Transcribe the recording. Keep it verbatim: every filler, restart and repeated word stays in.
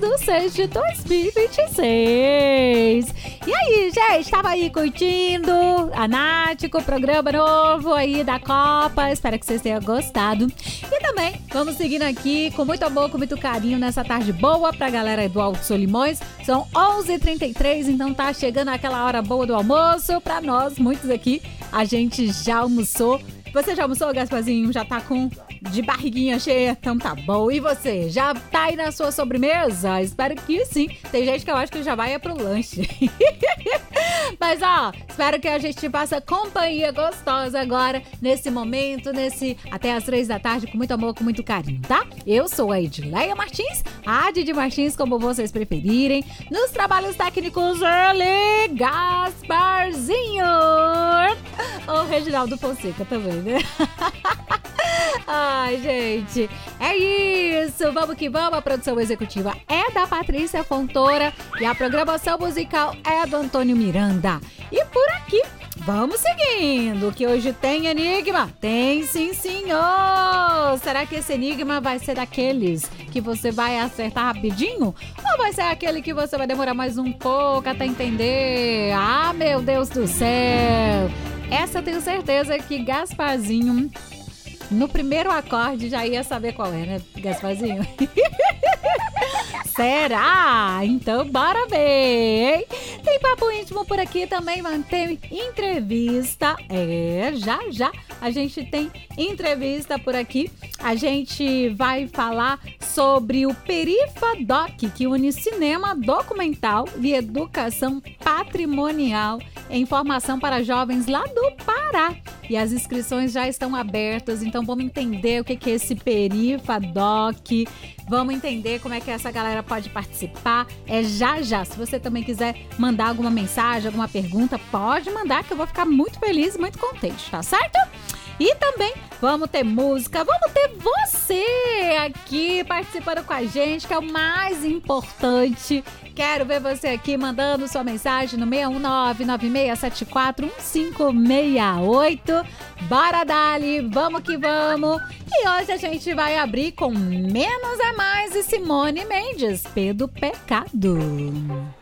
do seis de dois mil e vinte e seis. E aí, gente, tava aí curtindo a Nath com o programa novo aí da Copa. Espero que vocês tenham gostado. E também vamos seguindo aqui com muito amor, com muito carinho nessa tarde boa pra galera do Alto Solimões. São onze e trinta e três, então tá chegando aquela hora boa do almoço. Pra nós, muitos aqui, a gente já almoçou. Você já almoçou, Gasparzinho? Já tá com de barriguinha cheia? Então tá bom. E você? Já tá aí na sua sobremesa? Espero que sim. Tem gente que eu acho que já vai é pro lanche. Mas ó, espero que a gente faça companhia gostosa agora, nesse momento, nesse até as três da tarde, com muito amor, com muito carinho, tá? Eu sou a Edileia Martins, a Didi Martins, como vocês preferirem. Nos trabalhos técnicos, ele, Gasparzinho. Ou Reginaldo Fonseca também, né? Ai, gente, é isso, vamos que vamos. A produção executiva é da Patrícia Fontoura e a programação musical é do Antônio Miranda. E por aqui, vamos seguindo, que hoje tem enigma. Tem sim, senhor. Será que esse enigma vai ser daqueles que você vai acertar rapidinho? Ou vai ser aquele que você vai demorar mais um pouco até entender? Ah, meu Deus do céu. Essa eu tenho certeza que Gasparzinho, no primeiro acorde, já ia saber qual é, né, Gasparzinho? Será? Então bora ver, hein? Tem papo íntimo por aqui também, mantém entrevista. É, já, já a gente tem entrevista por aqui. A gente vai falar sobre o Perifadoc, que une cinema, documental e educação patrimonial em formação para jovens lá do Pará. E as inscrições já estão abertas, então vamos entender o que é esse Perifadoc. Vamos entender como é que essa galera pode participar. É já já. Se você também quiser mandar alguma mensagem, alguma pergunta, pode mandar, que eu vou ficar muito feliz, muito contente, tá certo? E também vamos ter música, vamos ter você aqui participando com a gente, que é o mais importante. Quero ver você aqui mandando sua mensagem no seis um nove, nove seis sete quatro, um cinco seis oito. Bora, Dali, vamos que vamos. E hoje a gente vai abrir com Menos é Mais e Simone Mendes, P do Pecado.